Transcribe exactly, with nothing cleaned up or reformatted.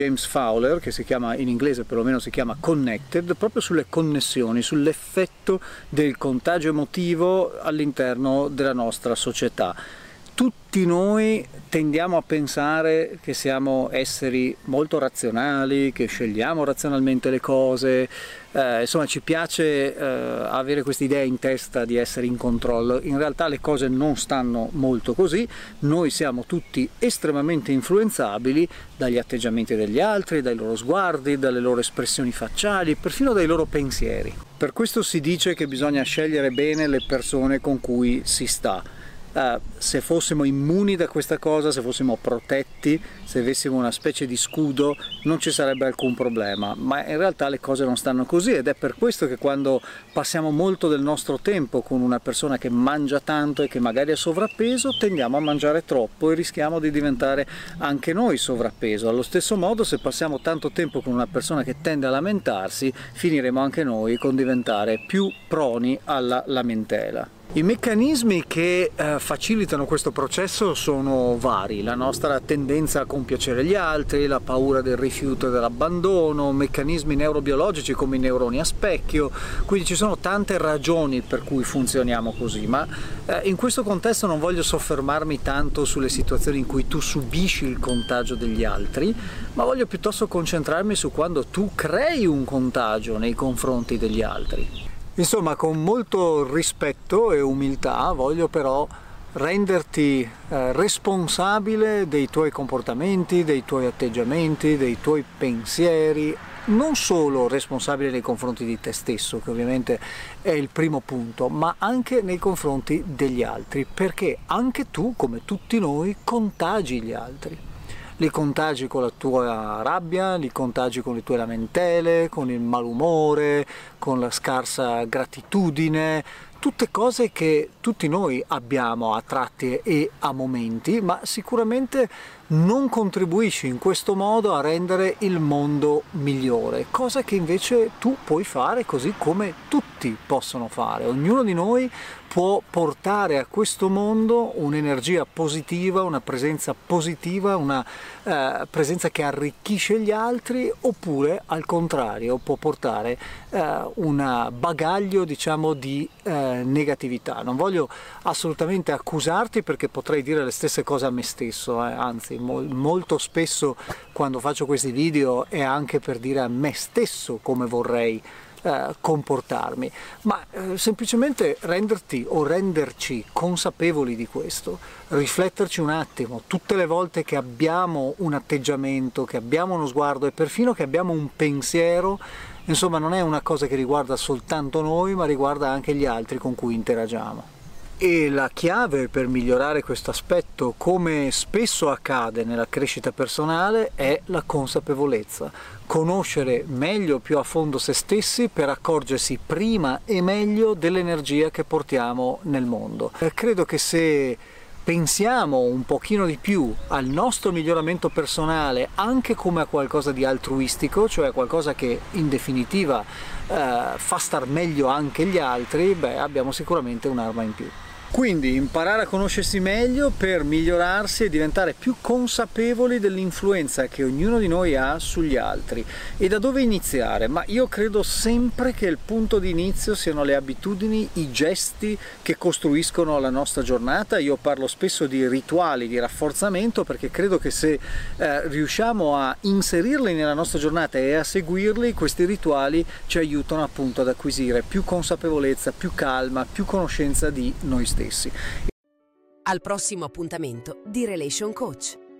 James Fowler, che si chiama, in inglese perlomeno si chiama Connected, proprio sulle connessioni, sull'effetto del contagio emotivo all'interno della nostra società. Tutti noi tendiamo a pensare che siamo esseri molto razionali, che scegliamo razionalmente le cose, eh, insomma ci piace eh, avere questa idea in testa di essere in controllo. In realtà le cose non stanno molto così, noi siamo tutti estremamente influenzabili dagli atteggiamenti degli altri, dai loro sguardi, dalle loro espressioni facciali, perfino dai loro pensieri. Per questo si dice che bisogna scegliere bene le persone con cui si sta. Uh, se fossimo immuni da questa cosa, se fossimo protetti, se avessimo una specie di scudo, non ci sarebbe alcun problema, ma in realtà le cose non stanno così, ed è per questo che quando passiamo molto del nostro tempo con una persona che mangia tanto e che magari ha sovrappeso, tendiamo a mangiare troppo e rischiamo di diventare anche noi sovrappeso. Allo stesso modo, se passiamo tanto tempo con una persona che tende a lamentarsi, finiremo anche noi con diventare più proni alla lamentela. I meccanismi che eh, facilitano questo processo sono vari: la nostra tendenza a compiacere gli altri, la paura del rifiuto e dell'abbandono, meccanismi neurobiologici come i neuroni a specchio, quindi ci sono tante ragioni per cui funzioniamo così, ma eh, in questo contesto non voglio soffermarmi tanto sulle situazioni in cui tu subisci il contagio degli altri, ma voglio piuttosto concentrarmi su quando tu crei un contagio nei confronti degli altri. Insomma, con molto rispetto e umiltà voglio però renderti eh, responsabile dei tuoi comportamenti, dei tuoi atteggiamenti, dei tuoi pensieri, non solo responsabile nei confronti di te stesso, che ovviamente è il primo punto, ma anche nei confronti degli altri, perché anche tu, come tutti noi, contagi gli altri. Li contagi con la tua rabbia, li contagi con le tue lamentele, con il malumore, con la scarsa gratitudine, tutte cose che tutti noi abbiamo a tratti e a momenti, ma sicuramente non contribuisci in questo modo a rendere il mondo migliore, cosa che invece tu puoi fare, così come tutti possono fare. Ognuno di noi può portare a questo mondo un'energia positiva, una presenza positiva, una eh, presenza che arricchisce gli altri, oppure al contrario può portare eh, un bagaglio, diciamo, di eh, negatività. Non voglio assolutamente accusarti, perché potrei dire le stesse cose a me stesso, eh? Anzi mo molto spesso quando faccio questi video è anche per dire a me stesso come vorrei Eh, comportarmi, ma eh, semplicemente renderti o renderci consapevoli di questo, rifletterci un attimo tutte le volte che abbiamo un atteggiamento, che abbiamo uno sguardo e perfino che abbiamo un pensiero. Insomma, non è una cosa che riguarda soltanto noi, ma riguarda anche gli altri con cui interagiamo. E la chiave per migliorare questo aspetto, come spesso accade nella crescita personale, è la consapevolezza. Conoscere meglio, più a fondo se stessi, per accorgersi prima e meglio dell'energia che portiamo nel mondo. E credo che se pensiamo un pochino di più al nostro miglioramento personale anche come a qualcosa di altruistico, cioè a qualcosa che in definitiva eh, fa star meglio anche gli altri, beh, abbiamo sicuramente un'arma in più. Quindi imparare a conoscersi meglio per migliorarsi e diventare più consapevoli dell'influenza che ognuno di noi ha sugli altri. E da dove iniziare? Ma io credo sempre che il punto di inizio siano le abitudini, i gesti che costruiscono la nostra giornata. Io parlo spesso di rituali di rafforzamento, perché credo che se eh, riusciamo a inserirli nella nostra giornata e a seguirli, questi rituali ci aiutano appunto ad acquisire più consapevolezza, più calma, più conoscenza di noi stessi. Al prossimo appuntamento di Relation Coach.